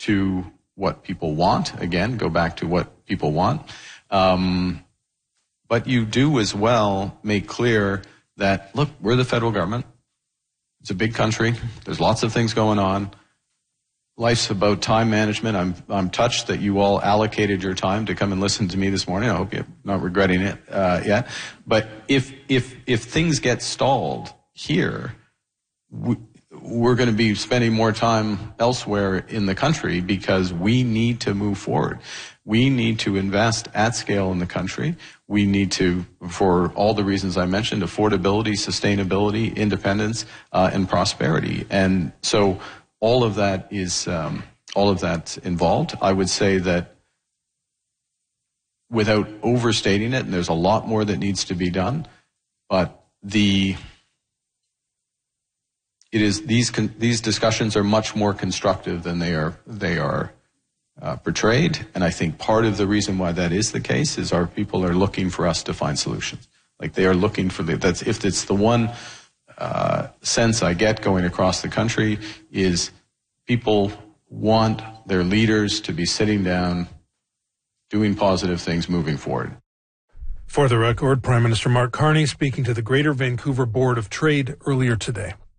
to what people want. Again, go back to what people want. But you do as well make clear that, look, we're the federal government. It's a big country. There's lots of things going on. Life's about time management. I'm touched that you all allocated your time to come and listen to me this morning. I hope you're not regretting it yet. But if things get stalled here, we're going to be spending more time elsewhere in the country because we need to move forward. We need to invest at scale in the country. We need to, for all the reasons I mentioned, affordability, sustainability, independence, and prosperity. And so all of that is involved. I would say that without overstating it, and there's a lot more that needs to be done, but these discussions are much more constructive than they are portrayed. And I think part of the reason why that is the case is our people are looking for us to find solutions. Like they are looking for if it's the one sense I get going across the country is people want their leaders to be sitting down, doing positive things, moving forward. For the record, Prime Minister Mark Carney speaking to the Greater Vancouver Board of Trade earlier today.